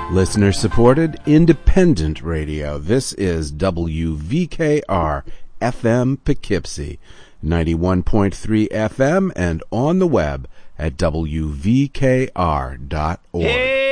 Listener supported independent radio. This is WVKR FM Poughkeepsie, 91.3 FM and on the web at WVKR.org. Hey!